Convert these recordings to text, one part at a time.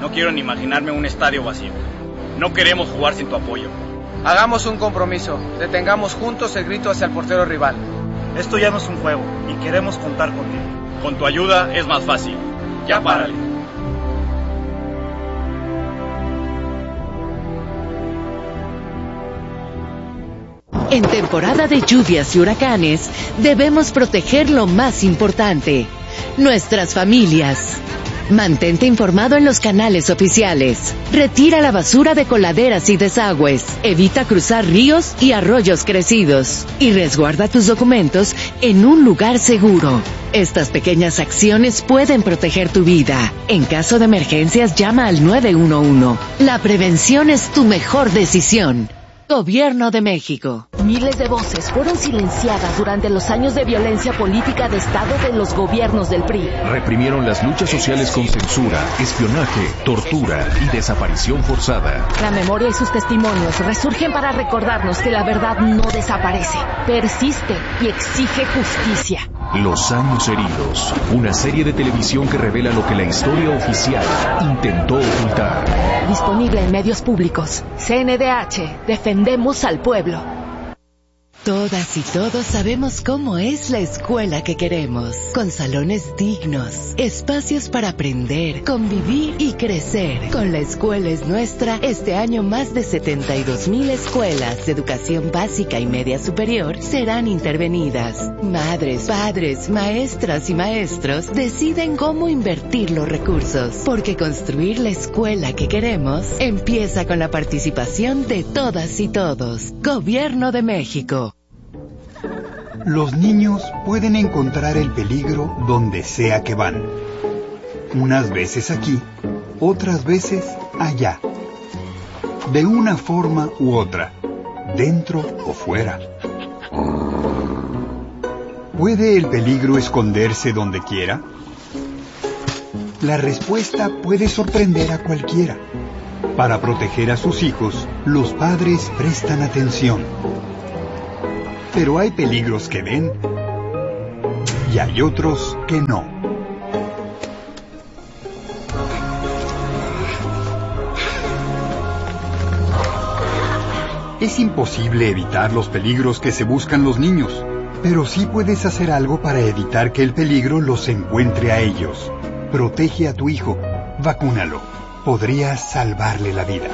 No quiero ni imaginarme un estadio vacío. No queremos jugar sin tu apoyo. Hagamos un compromiso. Detengamos juntos el grito hacia el portero rival. Esto ya no es un juego y queremos contar contigo. Con tu ayuda es más fácil. Ya párale. En temporada de lluvias y huracanes, debemos proteger lo más importante, nuestras familias. Mantente informado en los canales oficiales. Retira la basura de coladeras y desagües. Evita cruzar ríos y arroyos crecidos. Y resguarda tus documentos en un lugar seguro. Estas pequeñas acciones pueden proteger tu vida. En caso de emergencias, llama al 911. La prevención es tu mejor decisión. Gobierno de México. Miles de voces fueron silenciadas durante los años de violencia política de Estado de los gobiernos del PRI. Reprimieron las luchas sociales con censura, espionaje, tortura y desaparición forzada. La memoria y sus testimonios resurgen para recordarnos que la verdad no desaparece, persiste y exige justicia. Los años heridos, una serie de televisión que revela lo que la historia oficial intentó ocultar. Disponible en medios públicos. CNDH, defendemos al pueblo. Todas y todos sabemos cómo es la escuela que queremos, con salones dignos, espacios para aprender, convivir y crecer. Con La Escuela es Nuestra, este año más de 72,000 escuelas de educación básica y media superior serán intervenidas. Madres, padres, maestras y maestros deciden cómo invertir los recursos, porque construir la escuela que queremos empieza con la participación de todas y todos. Gobierno de México. Los niños pueden encontrar el peligro donde sea que van. Unas veces aquí, otras veces allá. De una forma u otra, dentro o fuera. ¿Puede el peligro esconderse donde quiera? La respuesta puede sorprender a cualquiera. Para proteger a sus hijos, los padres prestan atención. Pero hay peligros que ven y hay otros que no. Es imposible evitar los peligros que se buscan los niños, pero sí puedes hacer algo para evitar que el peligro los encuentre a ellos. Protege a tu hijo, vacúnalo. Podrías salvarle la vida.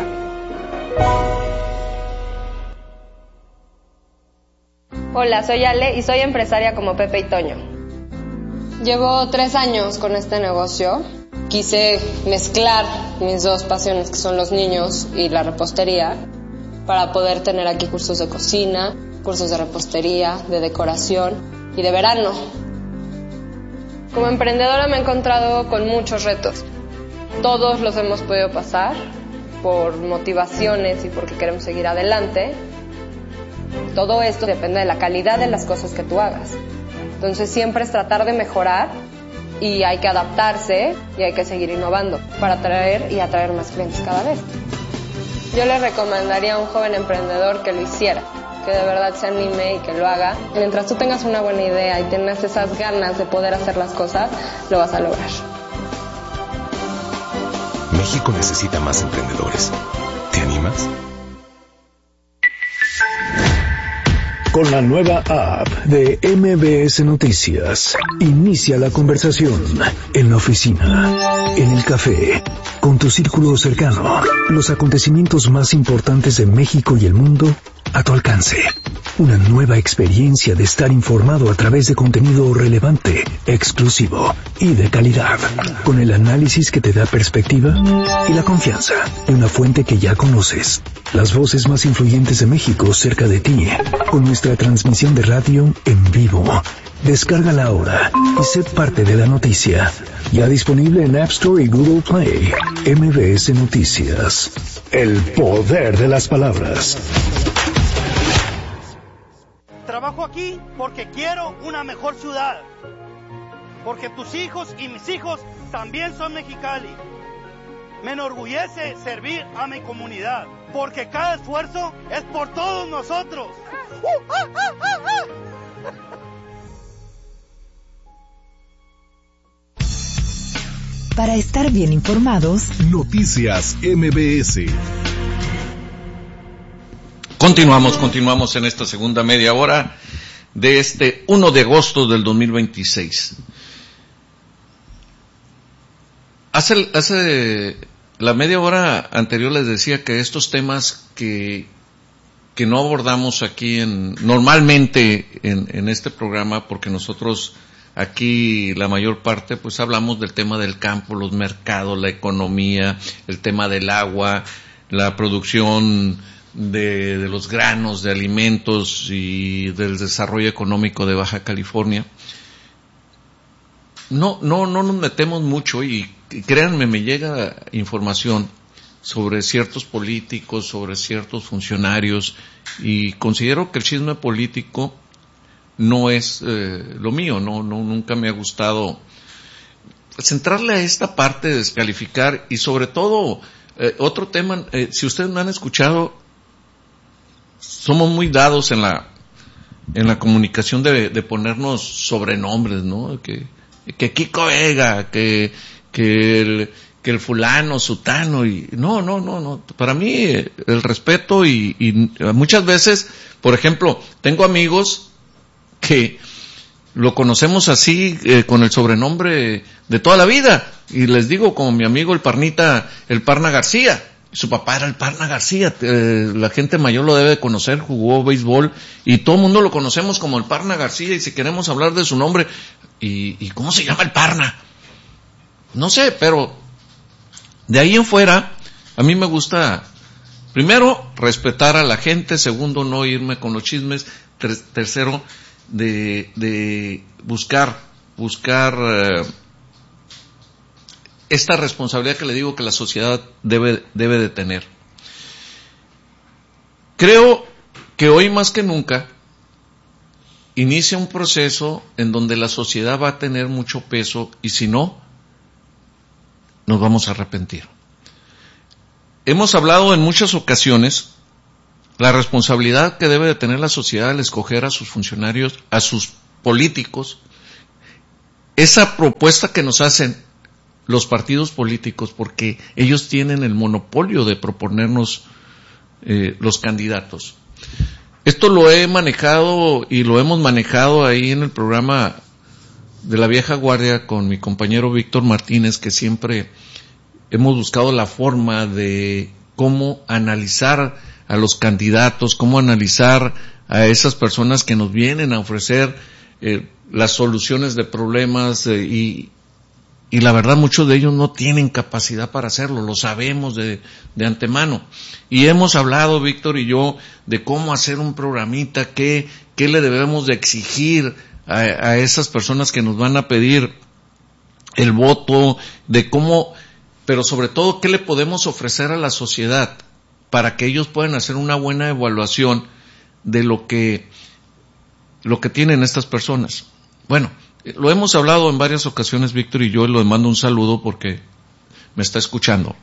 Hola, soy Ale y soy empresaria como Pepe y Toño. Llevo 3 años con este negocio. Quise mezclar mis dos pasiones, que son los niños y la repostería, para poder tener aquí cursos de cocina, cursos de repostería, de decoración y de verano. Como emprendedora me he encontrado con muchos retos. Todos los hemos podido pasar por motivaciones y porque queremos seguir adelante. Todo esto depende de la calidad de las cosas que tú hagas. Entonces siempre es tratar de mejorar y hay que adaptarse y hay que seguir innovando para atraer y atraer más clientes cada vez. Yo le recomendaría a un joven emprendedor que lo hiciera, que de verdad se anime y que lo haga. Mientras tú tengas una buena idea y tengas esas ganas de poder hacer las cosas, lo vas a lograr. México necesita más emprendedores. ¿Te animas? Con la nueva app de MBS Noticias, inicia la conversación en la oficina, en el café, con tu círculo cercano. Los acontecimientos más importantes de México y el mundo a tu alcance. Una nueva experiencia de estar informado a través de contenido relevante, exclusivo y de calidad, con el análisis que te da perspectiva y la confianza de una fuente que ya conoces. Las voces más influyentes de México cerca de ti, con nuestra transmisión de radio en vivo. Descárgala ahora y sé parte de la noticia. Ya disponible en App Store y Google Play. MBS Noticias. El poder de las palabras. Trabajo aquí porque quiero una mejor ciudad. Porque tus hijos y mis hijos también son Mexicali. Me enorgullece servir a mi comunidad. Porque cada esfuerzo es por todos nosotros. Para estar bien informados, Noticias MBS. Continuamos en esta segunda media hora de este 1 de agosto del 2026. Hace la media hora anterior les decía que estos temas que no abordamos aquí normalmente en este programa, porque nosotros aquí la mayor parte pues hablamos del tema del campo, los mercados, la economía, el tema del agua, la producción de los granos, de alimentos y del desarrollo económico de Baja California. No nos metemos mucho y créanme, me llega información sobre ciertos políticos, sobre ciertos funcionarios, y considero que el chisme político no es lo mío, nunca me ha gustado centrarle a esta parte de descalificar, y sobre todo otro tema, si ustedes me han escuchado, somos muy dados en la comunicación de ponernos sobrenombres, ¿no? Que Kiko Vega, que el fulano, sutano, y no. Para mí, el respeto y muchas veces, por ejemplo, tengo amigos que lo conocemos así, con el sobrenombre de toda la vida, y les digo, como mi amigo el Parna García. Su papá era el Parna García, la gente mayor lo debe de conocer, jugó béisbol, y todo el mundo lo conocemos como el Parna García, y si queremos hablar de su nombre, ¿y cómo se llama el Parna? No sé, pero de ahí en fuera, a mí me gusta, primero, respetar a la gente, segundo, no irme con los chismes, tercero, de buscar esta responsabilidad que le digo que la sociedad debe de tener. Creo que hoy más que nunca inicia un proceso en donde la sociedad va a tener mucho peso, y si no, nos vamos a arrepentir. Hemos hablado en muchas ocasiones la responsabilidad que debe de tener la sociedad al escoger a sus funcionarios, a sus políticos, esa propuesta que nos hacen los partidos políticos, porque ellos tienen el monopolio de proponernos los candidatos. Esto lo he manejado y lo hemos manejado ahí en el programa de la vieja guardia con mi compañero Víctor Martínez, que siempre hemos buscado la forma de cómo analizar a los candidatos, cómo analizar a esas personas que nos vienen a ofrecer las soluciones de problemas, y la verdad muchos de ellos no tienen capacidad para hacerlo, lo sabemos de antemano. Y hemos hablado, Víctor y yo, de cómo hacer un programita, qué le debemos de exigir a esas personas que nos van a pedir el voto, de cómo, pero sobre todo qué le podemos ofrecer a la sociedad para que ellos puedan hacer una buena evaluación de lo que tienen estas personas. Bueno, lo hemos hablado en varias ocasiones, Víctor y yo, y le mando un saludo porque me está escuchando.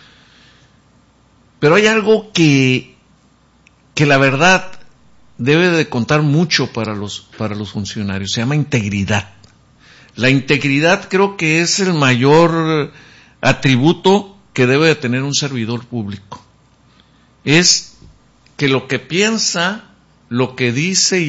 Pero hay algo que la verdad debe de contar mucho para los funcionarios, se llama integridad. La integridad creo que es el mayor atributo que debe de tener un servidor público. Es que lo que piensa, lo que dice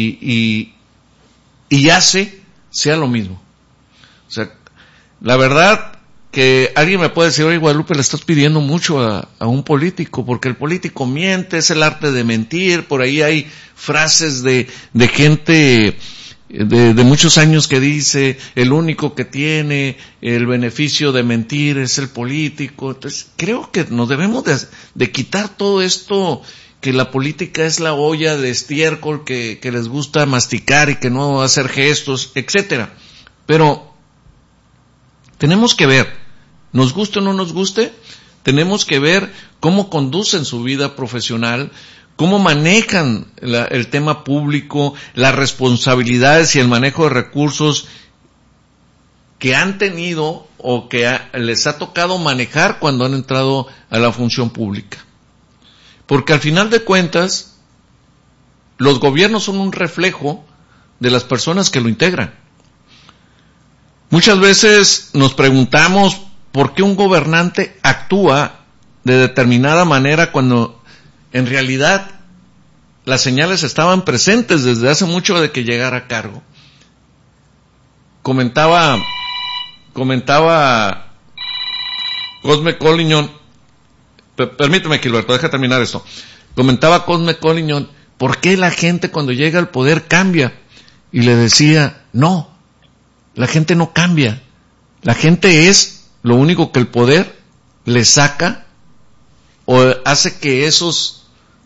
y hace sea lo mismo. O sea, la verdad que alguien me puede decir, oye, Guadalupe, le estás pidiendo mucho a un político, porque el político miente, es el arte de mentir. Por ahí hay frases de gente de muchos años que dice, el único que tiene el beneficio de mentir es el político. Entonces, creo que nos debemos de quitar todo esto, que la política es la olla de estiércol que les gusta masticar y que no hacer gestos, etcétera. Pero tenemos que ver, nos guste o no nos guste, tenemos que ver cómo conducen su vida profesional, cómo manejan el tema público, las responsabilidades y el manejo de recursos que han tenido o que les ha tocado manejar cuando han entrado a la función pública. Porque al final de cuentas, los gobiernos son un reflejo de las personas que lo integran. Muchas veces nos preguntamos por qué un gobernante actúa de determinada manera cuando en realidad las señales estaban presentes desde hace mucho de que llegara a cargo. Comentaba Cosme Collignon, permíteme, Gilberto, deja terminar esto. Comentaba Cosme Collignon, ¿por qué la gente cuando llega al poder cambia? Y le decía, no, la gente no cambia. La gente es lo único que el poder le saca o hace que esos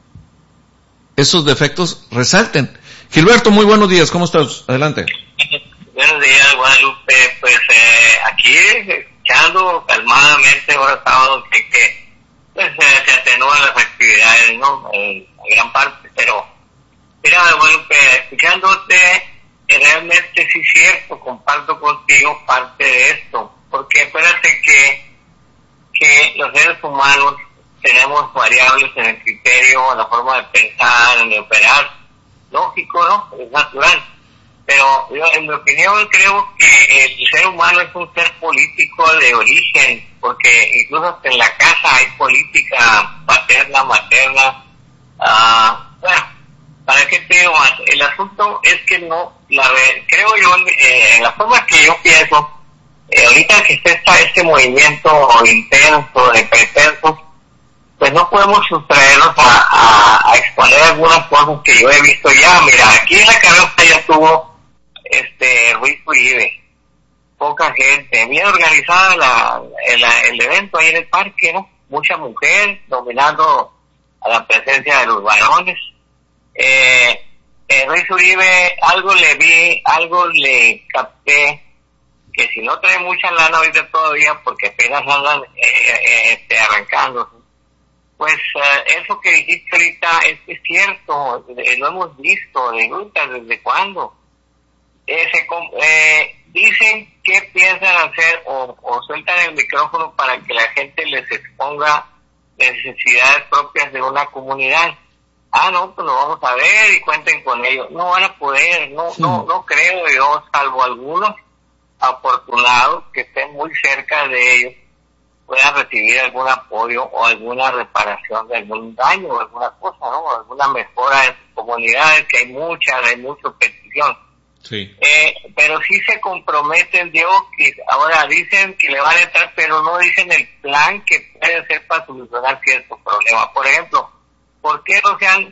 defectos resalten. Gilberto, muy buenos días, ¿cómo estás? Adelante. Buenos días, Guadalupe. Pues aquí echando calmadamente, ahora sábado que se atenúan las actividades, ¿no? En gran parte, pero mira, Guadalupe, escuchándote, realmente sí es cierto, comparto contigo parte de esto, porque acuérdate que los seres humanos tenemos variables en el criterio, en la forma de pensar, en de operar, lógico, ¿no? Es natural. Pero yo, en mi opinión, creo que el ser humano es un ser político de origen, porque incluso hasta en la casa hay política paterna, materna. Bueno, ¿para qué te digo más? El asunto es que no, creo yo, en la forma que yo pienso, ahorita que está este movimiento intenso, de pretensos, pues no podemos sustraernos a exponer algunas cosas que yo he visto ya. Mira, aquí en la cabeza ya estuvo Ruiz Uribe, poca gente, bien organizada el evento ahí en el parque, ¿no? Mucha mujer dominando a la presencia de los varones. Ruiz Uribe, algo le vi, algo le capté, que si no trae mucha lana ahorita todavía, porque apenas andan arrancando, pues eso que dijiste ahorita es cierto, lo hemos visto, ¿desde cuándo? Dicen qué piensan hacer o sueltan el micrófono para que la gente les exponga necesidades propias de una comunidad. No, pues lo vamos a ver y cuenten con ello. No van a poder, no creo yo, salvo algunos afortunados que estén muy cerca de ellos, puedan recibir algún apoyo o alguna reparación de algún daño o alguna cosa, ¿no? Alguna mejora en sus comunidades, que hay mucha petición. Sí. Pero sí se comprometen, Diego, que ahora dicen que le van a entrar, pero no dicen el plan que puede hacer para solucionar ciertos problemas. Por ejemplo, ¿por qué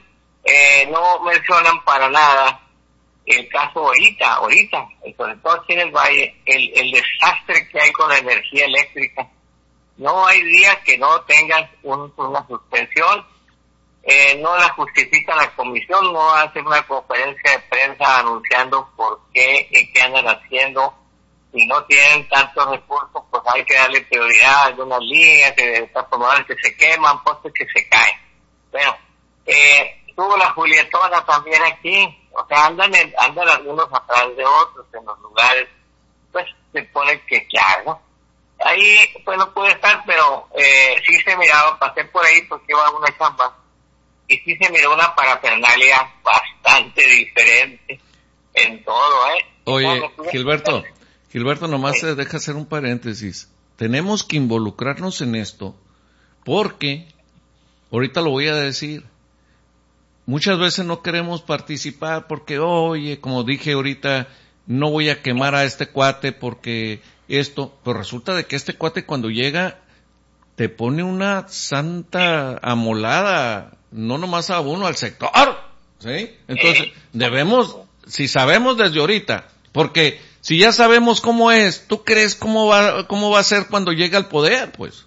no mencionan para nada el caso ahorita, sobre todo aquí en el Valle, el desastre que hay con la energía eléctrica? No hay día que no tengan una suspensión. No la justifica la comisión, no hace una conferencia de prensa anunciando por qué andan haciendo. Si no tienen tantos recursos, pues hay que darle prioridad a algunas líneas, transformadores que se queman, postes que se caen. Bueno, tuvo la Julietona también aquí, o sea, andan algunos atrás de otros en los lugares, pues se pone que claro. Ahí pues no pude estar, pero sí se miraba, pasé por ahí porque iba a una chamba. Y sí se miró una parafernalia bastante diferente en todo, Oye, Gilberto, nomás se deja hacer un paréntesis. Tenemos que involucrarnos en esto porque, ahorita lo voy a decir, muchas veces no queremos participar porque, oye, como dije ahorita, no voy a quemar a este cuate porque pero resulta de que este cuate cuando llega te pone una santa amolada, no nomás a uno, al sector, ¿sí? Entonces, si sabemos desde ahorita, porque si ya sabemos cómo es, ¿tú crees cómo va a ser cuando llegue al poder, pues?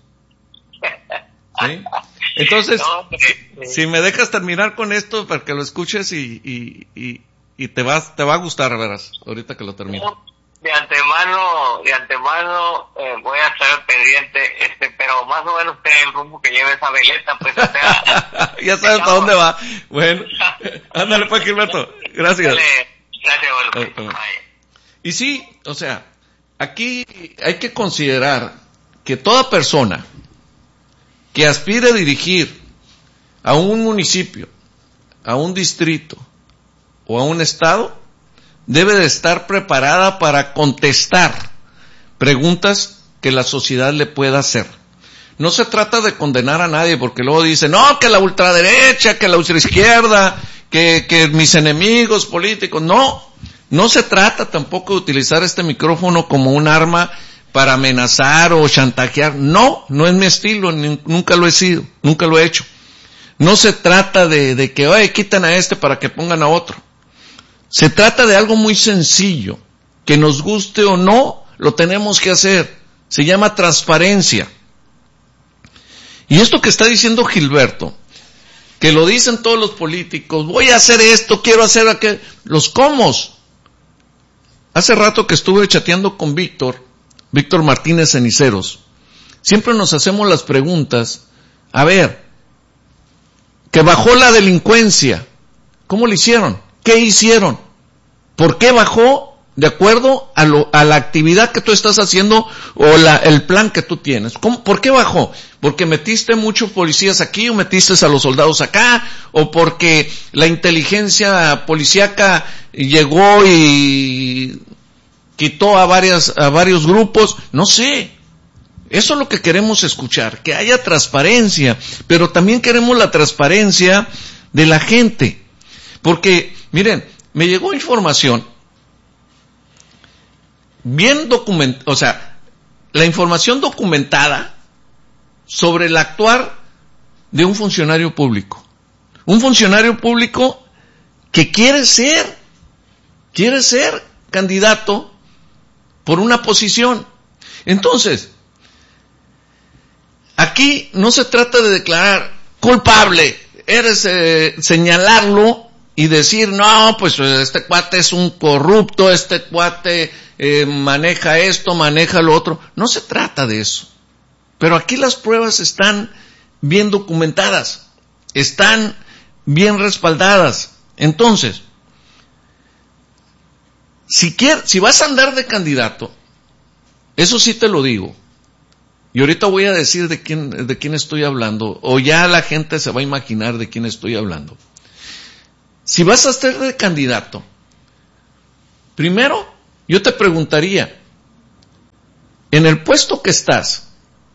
¿Sí? Entonces, si me dejas terminar con esto para que lo escuches y te va a gustar, verás, ahorita que lo termino. De antemano voy a estar pendiente, pero más o menos el rumbo que lleve esa veleta, pues, o sea, ya sabes para dónde va. Bueno, ándale pues, Gilberto, gracias. Gracias, bueno. Y sí, o sea, aquí hay que considerar que toda persona que aspire a dirigir a un municipio, a un distrito o a un estado, debe de estar preparada para contestar preguntas que la sociedad le pueda hacer. No se trata de condenar a nadie, porque luego dicen, no, que la ultraderecha, que la ultraizquierda, que mis enemigos políticos. No se trata tampoco de utilizar este micrófono como un arma para amenazar o chantajear. No es mi estilo, nunca lo he sido, nunca lo he hecho. No se trata de que, oye, quitan a este para que pongan a otro. Se trata de algo muy sencillo, que nos guste o no, lo tenemos que hacer. Se llama transparencia. Y esto que está diciendo Gilberto, que lo dicen todos los políticos, voy a hacer esto, quiero hacer aquello, los comos. Hace rato que estuve chateando con Víctor Martínez Ceniceros, siempre nos hacemos las preguntas, a ver, que bajó la delincuencia, ¿cómo lo hicieron? ¿Qué hicieron? ¿Por qué bajó? De acuerdo a la actividad que tú estás haciendo o el plan que tú tienes. ¿Por qué bajó? ¿Porque metiste muchos policías aquí o metiste a los soldados acá? ¿O porque la inteligencia policíaca llegó y quitó a varios grupos? No sé. Eso es lo que queremos escuchar, que haya transparencia, pero también queremos la transparencia de la gente. Porque, miren, me llegó información bien documentada, o sea, la información documentada sobre el actuar de un funcionario público. Un funcionario público que quiere ser candidato por una posición. Entonces, aquí no se trata de declarar culpable, señalarlo y decir, no, pues este cuate es un corrupto, este cuate maneja esto, maneja lo otro. No se trata de eso. Pero aquí las pruebas están bien documentadas, están bien respaldadas. Entonces, si vas a andar de candidato, eso sí te lo digo, y ahorita voy a decir de quién estoy hablando, o ya la gente se va a imaginar de quién estoy hablando. Si vas a estar de candidato, primero yo te preguntaría, en el puesto que estás,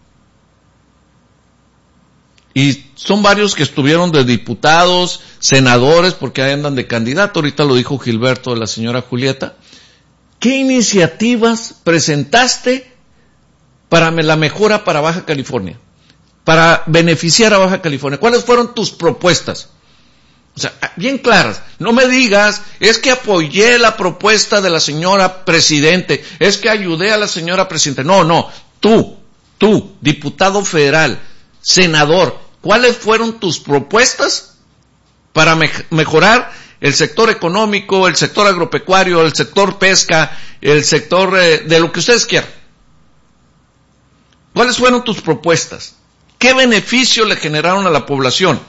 y son varios que estuvieron de diputados, senadores, porque ahí andan de candidato, ahorita lo dijo Gilberto de la señora Julieta, ¿qué iniciativas presentaste para la mejora para Baja California? Para beneficiar a Baja California. ¿Cuáles fueron tus propuestas? O sea, bien claras. No me digas, es que apoyé la propuesta de la señora presidente, es que ayudé a la señora presidente. No, tú, diputado federal, senador, ¿cuáles fueron tus propuestas para mejorar el sector económico, el sector agropecuario, el sector pesca, el sector de lo que ustedes quieran? ¿Cuáles fueron tus propuestas? ¿Qué beneficio le generaron a la población?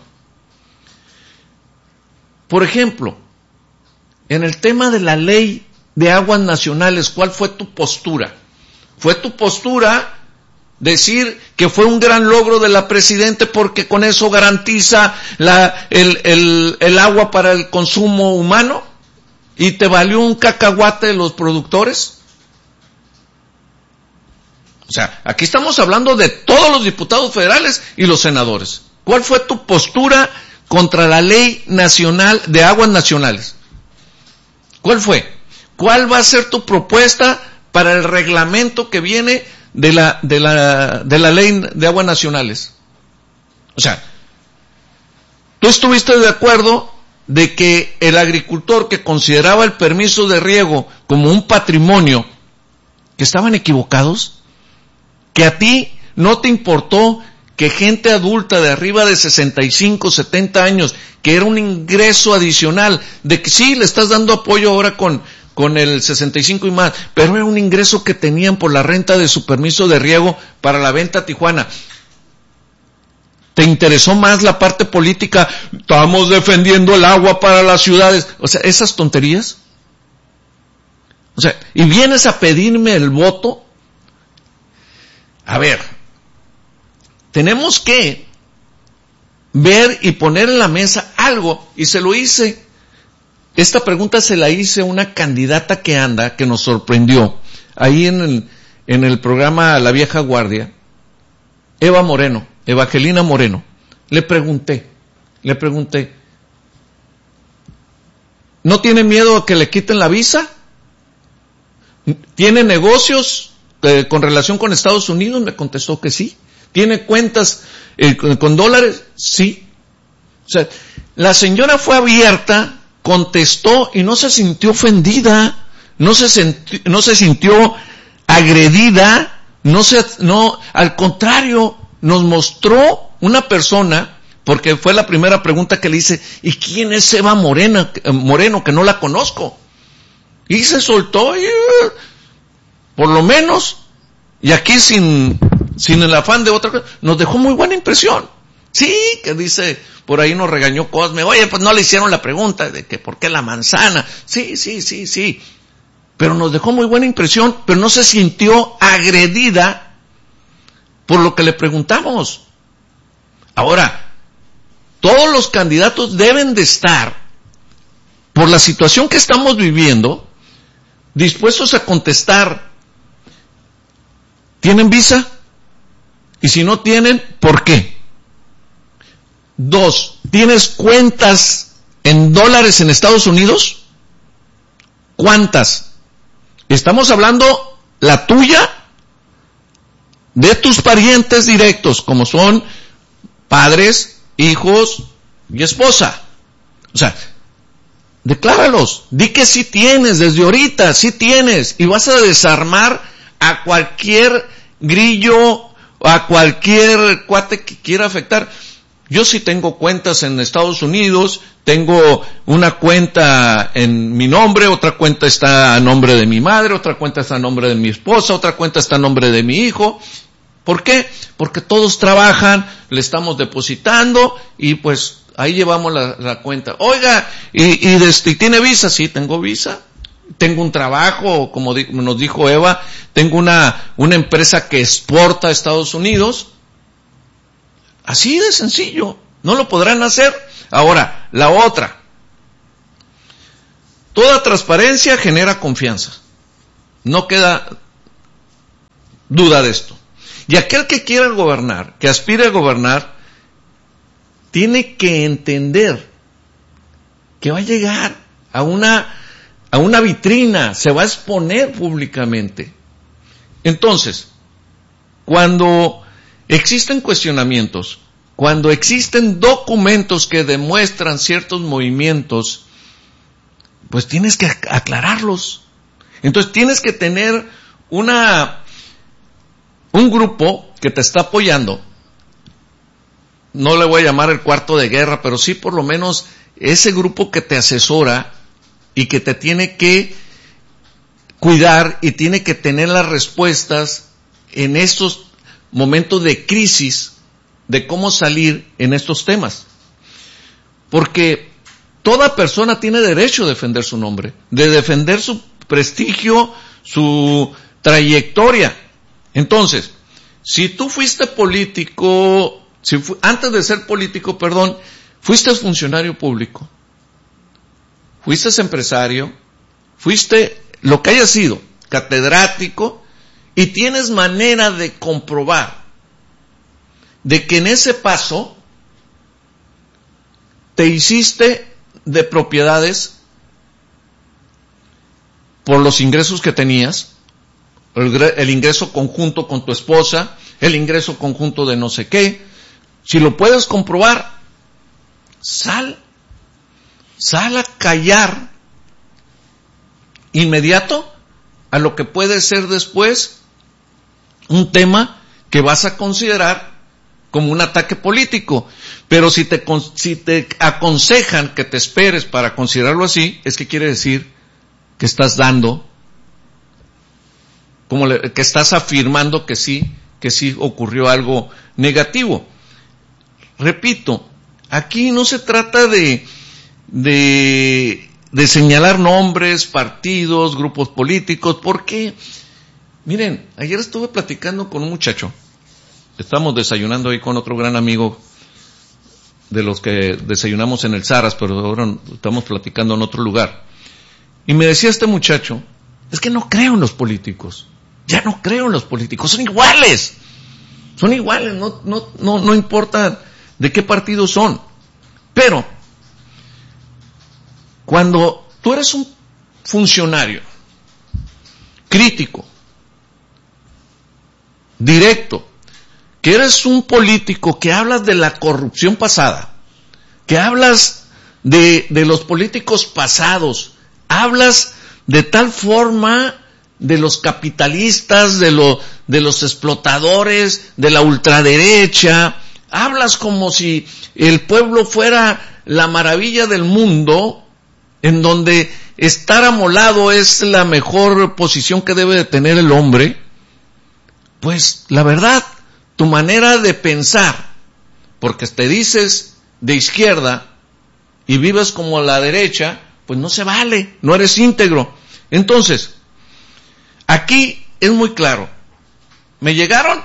Por ejemplo, en el tema de la ley de aguas nacionales, ¿cuál fue tu postura? ¿Fue tu postura decir que fue un gran logro de la presidente porque con eso garantiza el agua para el consumo humano y te valió un cacahuate de los productores? O sea, aquí estamos hablando de todos los diputados federales y los senadores. ¿Cuál fue tu postura contra la ley nacional de aguas nacionales? ¿Cuál fue? ¿Cuál va a ser tu propuesta para el reglamento que viene de la ley de aguas nacionales? O sea, tú estuviste de acuerdo de que el agricultor que consideraba el permiso de riego como un patrimonio, que estaban equivocados, que a ti no te importó que gente adulta de arriba de 65, 70 años, que era un ingreso adicional, de que sí, le estás dando apoyo ahora con el 65 y más, pero era un ingreso que tenían por la renta de su permiso de riego para la venta a Tijuana. ¿Te interesó más la parte política? Estamos defendiendo el agua para las ciudades. O sea, esas tonterías. O sea, y vienes a pedirme el voto. A ver, tenemos que ver y poner en la mesa algo, y se lo hice. Esta pregunta se la hice a una candidata que nos sorprendió, ahí en en el programa La Vieja Guardia, Evangelina Moreno, le pregunté, ¿no tiene miedo a que le quiten la visa? ¿Tiene negocios con relación con Estados Unidos? Me contestó que sí. ¿Tiene cuentas con dólares? Sí. O sea, la señora fue abierta, contestó y no se sintió ofendida, no se sintió agredida, al contrario, nos mostró una persona, porque fue la primera pregunta que le hice, ¿y quién es Eva Moreno, que no la conozco? Y se soltó, y, por lo menos, y aquí sin el afán de otra cosa, nos dejó muy buena impresión. Sí, que dice, por ahí nos regañó Cosme, oye, pues no le hicieron la pregunta de que por qué la manzana. Sí. Pero nos dejó muy buena impresión, pero no se sintió agredida por lo que le preguntamos. Ahora, todos los candidatos deben de estar, por la situación que estamos viviendo, dispuestos a contestar, ¿tienen visa? Y si no tienen, ¿por qué? 2, ¿tienes cuentas en dólares en Estados Unidos? ¿Cuántas? Estamos hablando la tuya, de tus parientes directos, como son padres, hijos y esposa. O sea, decláralos, di que sí tienes, desde ahorita, sí tienes, y vas a desarmar a cualquier grillo, a cualquier cuate que quiera afectar. Yo sí tengo cuentas en Estados Unidos, tengo una cuenta en mi nombre, otra cuenta está a nombre de mi madre, otra cuenta está a nombre de mi esposa, otra cuenta está a nombre de mi hijo. ¿Por qué? Porque todos trabajan, le estamos depositando y pues ahí llevamos la cuenta. Oiga, ¿y tiene visa? Sí, tengo visa. Tengo un trabajo, como nos dijo Eva, tengo una empresa que exporta a Estados Unidos. Así de sencillo, no lo podrán hacer. Ahora, la otra. Toda transparencia genera confianza. No queda duda de esto. Y aquel que quiera gobernar, que aspire a gobernar, tiene que entender que va a llegar a una vitrina, se va a exponer públicamente. Entonces, cuando existen cuestionamientos, cuando existen documentos que demuestran ciertos movimientos, pues tienes que aclararlos. Entonces tienes que tener un grupo que te está apoyando. No le voy a llamar el cuarto de guerra, pero sí por lo menos ese grupo que te asesora y que te tiene que cuidar y tiene que tener las respuestas en estos momentos de crisis, de cómo salir en estos temas. Porque toda persona tiene derecho a defender su nombre, de defender su prestigio, su trayectoria. Entonces, si tú fuiste político, antes de ser político, fuiste funcionario público, fuiste empresario, fuiste lo que haya sido, catedrático, y tienes manera de comprobar de que en ese paso te hiciste de propiedades por los ingresos que tenías, el ingreso conjunto con tu esposa, el ingreso conjunto de no sé qué. Si lo puedes comprobar, sal a callar inmediato a lo que puede ser después un tema que vas a considerar como un ataque político. Pero si te aconsejan que te esperes para considerarlo así, es que quiere decir que estás dando, que estás afirmando que sí ocurrió algo negativo. Repito, aquí no se trata de señalar nombres, partidos, grupos políticos, porque, miren, ayer estuve platicando con un muchacho, estamos desayunando ahí con otro gran amigo de los que desayunamos en el Saras, pero ahora estamos platicando en otro lugar, y me decía este muchacho, es que no creo en los políticos. Ya no creo en los políticos, son iguales, no importa de qué partido son. Pero cuando tú eres un funcionario crítico, directo, que eres un político que hablas de la corrupción pasada, que hablas de los políticos pasados, hablas de tal forma de los capitalistas, de los explotadores, de la ultraderecha, hablas como si el pueblo fuera la maravilla del mundo, en donde estar amolado es la mejor posición que debe de tener el hombre. Pues la verdad, tu manera de pensar, porque te dices de izquierda y vives como la derecha, pues no se vale, no eres íntegro. Entonces, aquí es muy claro. Me llegaron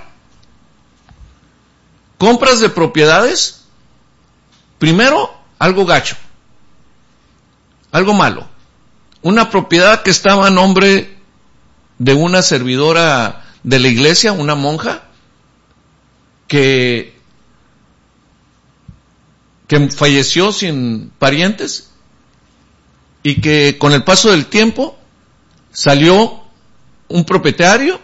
compras de propiedades, primero algo gacho, algo malo. Una propiedad que estaba a nombre de una servidora de la iglesia, una monja, que falleció sin parientes y que con el paso del tiempo salió un propietario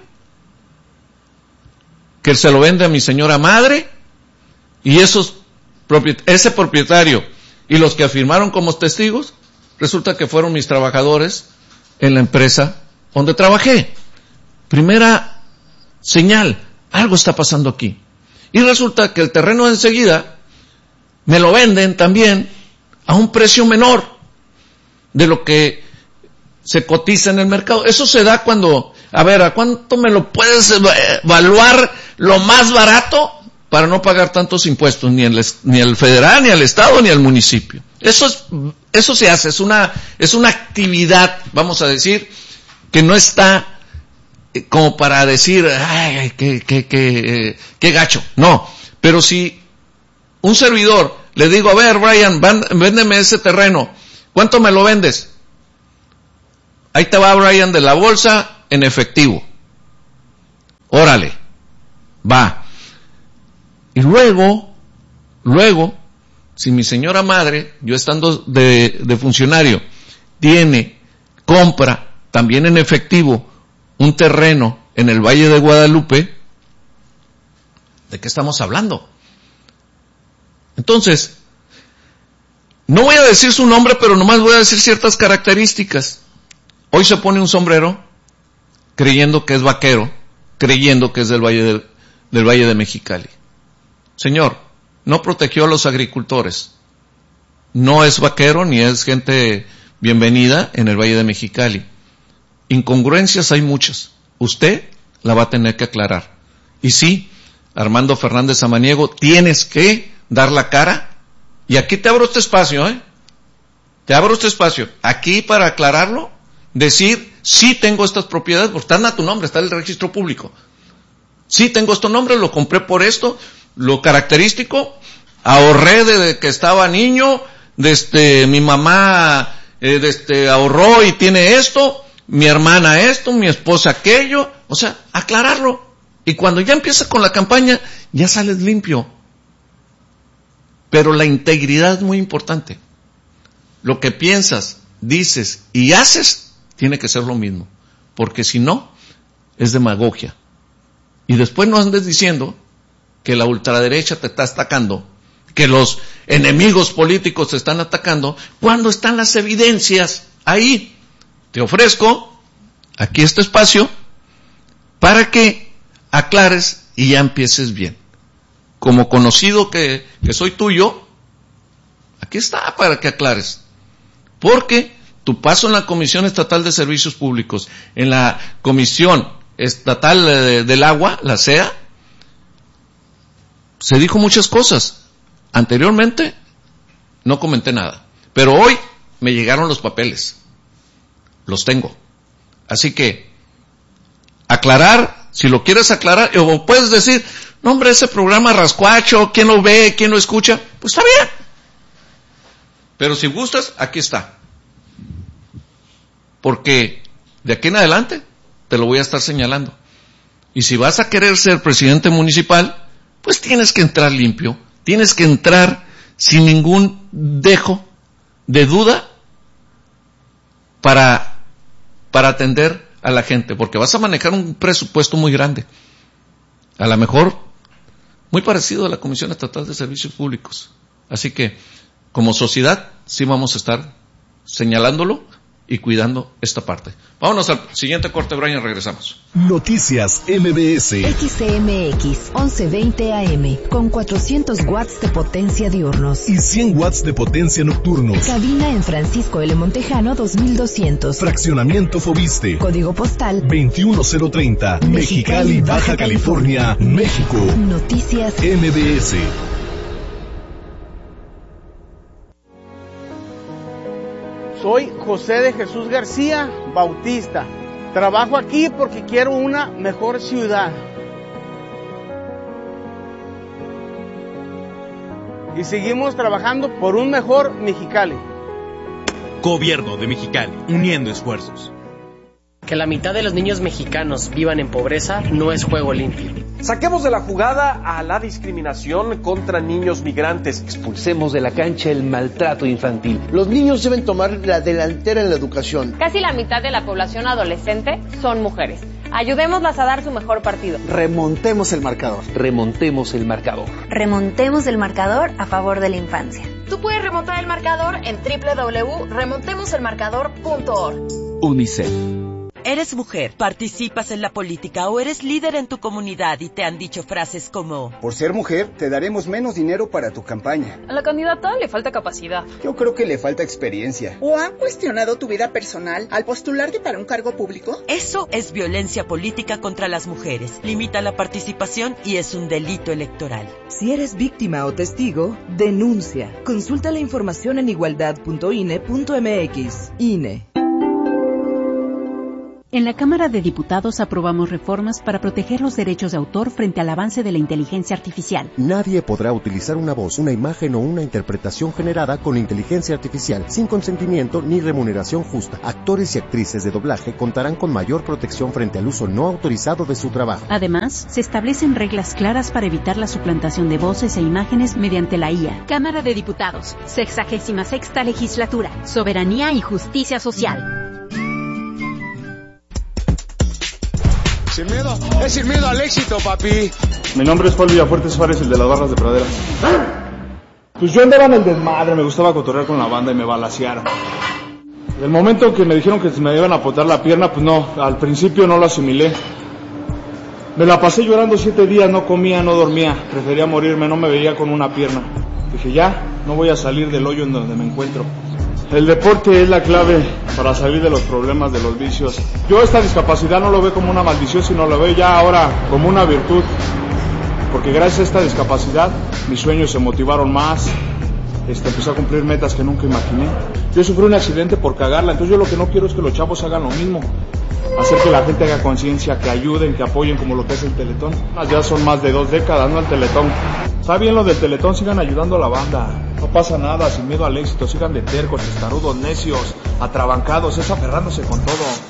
que se lo vende a mi señora madre, y ese propietario y los que afirmaron como testigos resulta que fueron mis trabajadores en la empresa donde trabajé. Primera señal, algo está pasando aquí. Y resulta que el terreno enseguida me lo venden también a un precio menor de lo que se cotiza en el mercado. Eso se da cuando, ¿a cuánto me lo puedes evaluar lo más barato para no pagar tantos impuestos, ni el federal, ni al estado, ni al municipio? Eso se hace, es una actividad, vamos a decir, que no está como para decir, ay, qué gacho. No, pero si un servidor le digo, a ver, Brian, véndeme ese terreno, ¿cuánto me lo vendes? Ahí te va, Brian, de la bolsa en efectivo. Órale, va. Y luego, si mi señora madre, yo estando de funcionario, compra también en efectivo un terreno en el Valle de Guadalupe, ¿de qué estamos hablando? Entonces, no voy a decir su nombre, pero nomás voy a decir ciertas características. Hoy se pone un sombrero creyendo que es vaquero, creyendo que es del Valle de Mexicali. Señor, no protegió a los agricultores. No es vaquero ni es gente bienvenida en el Valle de Mexicali. Incongruencias hay muchas. Usted la va a tener que aclarar. Y sí, Armando Fernández Samaniego, tienes que dar la cara. Y aquí te abro este espacio, Te abro este espacio. Aquí para aclararlo, decir, sí tengo estas propiedades, porque están a tu nombre, está en el registro público. Sí tengo estos nombres, lo compré por esto, lo característico, ahorré desde que estaba niño, mi mamá, ahorró y tiene esto, mi hermana esto, mi esposa aquello, o sea, aclararlo. Y cuando ya empieza con la campaña, ya sales limpio. Pero la integridad es muy importante. Lo que piensas, dices y haces, tiene que ser lo mismo. Porque si no, es demagogia. Y después no andes diciendo que la ultraderecha te está atacando, que los enemigos políticos te están atacando, cuando están las evidencias ahí. Te ofrezco aquí este espacio para que aclares y ya empieces bien. Como conocido que soy tuyo, aquí está para que aclares. Porque tu paso en la Comisión Estatal de Servicios Públicos, en la Comisión Estatal del Agua, la CEA, se dijo muchas cosas. Anteriormente no comenté nada, pero hoy me llegaron los papeles. Los tengo. Así que, aclarar, si lo quieres aclarar, o puedes decir, no hombre, ese programa rascuacho, ¿quién lo ve, quién lo escucha? Pues está bien. Pero si gustas, aquí está. Porque de aquí en adelante te lo voy a estar señalando. Y si vas a querer ser presidente municipal, pues tienes que entrar limpio, tienes que entrar sin ningún dejo de duda para atender a la gente, porque vas a manejar un presupuesto muy grande, a lo mejor muy parecido a la Comisión Estatal de Servicios Públicos. Así que, como sociedad, sí vamos a estar señalándolo y cuidando esta parte. Vámonos al siguiente corte, Brian, y regresamos. Noticias MBS. XCMX 1120 AM con 400 watts de potencia diurnos y 100 watts de potencia nocturnos. Cabina en Francisco L. Montejano 2200. Fraccionamiento Fobiste. Código postal 21030. Mexicali, Baja California, México. Noticias MBS. Soy José de Jesús García Bautista. Trabajo aquí porque quiero una mejor ciudad. Y seguimos trabajando por un mejor Mexicali. Gobierno de Mexicali, uniendo esfuerzos. Que la mitad de los niños mexicanos vivan en pobreza no es juego limpio. Saquemos de la jugada a la discriminación contra niños migrantes. Expulsemos de la cancha el maltrato infantil. Los niños deben tomar la delantera en la educación. Casi la mitad de la población adolescente son mujeres. Ayudémoslas a dar su mejor partido. Remontemos el marcador. Remontemos el marcador. Remontemos el marcador a favor de la infancia. Tú puedes remontar el marcador en www.remontemoselmarcador.org. UNICEF. ¿Eres mujer, participas en la política o eres líder en tu comunidad y te han dicho frases como: por ser mujer, te daremos menos dinero para tu campaña? A la candidata le falta capacidad. Yo creo que le falta experiencia. ¿O han cuestionado tu vida personal al postularte para un cargo público? Eso es violencia política contra las mujeres. Limita la participación y es un delito electoral. Si eres víctima o testigo, denuncia. Consulta la información en igualdad.ine.mx. INE. En la Cámara de Diputados aprobamos reformas para proteger los derechos de autor frente al avance de la inteligencia artificial. Nadie podrá utilizar una voz, una imagen o una interpretación generada con inteligencia artificial sin consentimiento ni remuneración justa. Actores y actrices de doblaje contarán con mayor protección frente al uso no autorizado de su trabajo. Además, se establecen reglas claras para evitar la suplantación de voces e imágenes mediante la IA. Cámara de Diputados, 66ª Legislatura, Soberanía y Justicia Social. Sin miedo, es sin miedo al éxito, papi. Mi nombre es Paul Villafuerte Suárez, el de las barras de pradera. Pues yo andaba en el desmadre, me gustaba cotorrear con la banda y me balacearon. El momento que me dijeron que me iban a apotar la pierna, pues no, al principio no lo asimilé. Me la pasé llorando 7 días, no comía, no dormía, prefería morirme, no me veía con una pierna. Dije, ya, no voy a salir del hoyo en donde me encuentro. El deporte es la clave para salir de los problemas, de los vicios. Yo esta discapacidad no lo veo como una maldición, sino lo veo ya ahora como una virtud. Porque gracias a esta discapacidad, mis sueños se motivaron más. Empecé a cumplir metas que nunca imaginé. Yo sufrí un accidente por cagarla, entonces yo lo que no quiero es que los chavos hagan lo mismo. Hacer que la gente haga conciencia, que ayuden, que apoyen, como lo que es el Teletón. Ya son más de 2 décadas, ¿no? El Teletón. Está bien lo del Teletón, sigan ayudando a la banda. No pasa nada, sin miedo al éxito, sigan de tercos, testarudos, necios, atrabancados, es aferrándose con todo.